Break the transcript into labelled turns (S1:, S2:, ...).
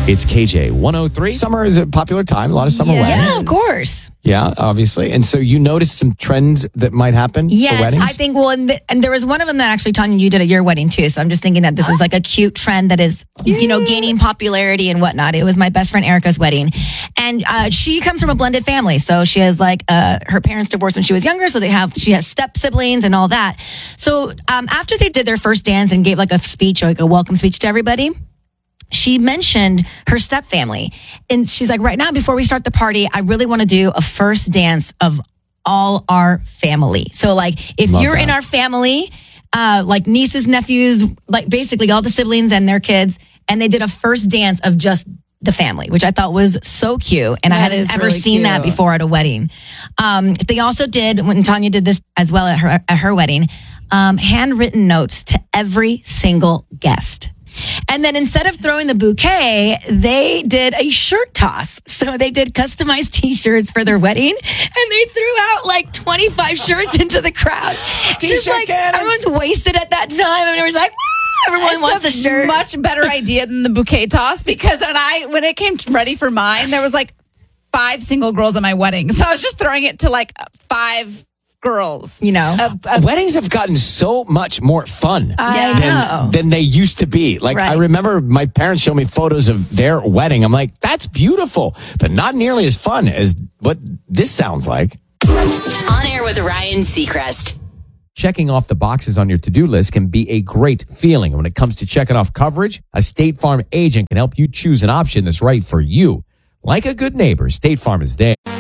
S1: It's KJ 103. Summer is a popular time. A lot of summer weddings.
S2: Yeah, of course.
S1: Yeah, obviously. And so you noticed some trends that might happen for
S2: Yes,
S1: weddings?
S2: I think, and there was one of them that actually, Tanya, you did at your wedding too. So I'm just thinking that this is like a cute trend that is, gaining popularity and whatnot. It was my best friend Erica's wedding. And she comes from a blended family. So she has her parents divorced when she was younger. So she has step siblings and all that. So after they did their first dance and gave like a speech, like a welcome speech to everybody, she mentioned her step family. And she's like, right now, before we start the party, I really want to do a first dance of all our family. So like, if you're in our family, like nieces, nephews, like basically all the siblings and their kids, and they did a first dance of just the family, which I thought was so cute. And I hadn't ever seen that before at a wedding. They also did, when Tanya did this as well at her wedding, handwritten notes to every single guest. And then instead of throwing the bouquet, they did a shirt toss. So they did customized T-shirts for their wedding, and they threw out like 25 shirts into the crowd. Just like everyone's wasted at that time, and it was like, woo, everyone wants a shirt.
S3: Much better idea than the bouquet toss, because when it came ready for mine, there was like 5 single girls at my wedding, so I was just throwing it to like 5 girls.
S1: Weddings have gotten so much more fun than they used to be. Like, I remember my parents showed me photos of their wedding. I'm like, that's beautiful, but not nearly as fun as what this sounds like.
S4: On Air with Ryan Seacrest.
S1: Checking off the boxes on your to-do list can be a great feeling. And when it comes to checking off coverage, a State Farm agent can help you choose an option that's right for you. Like a good neighbor, State Farm is there.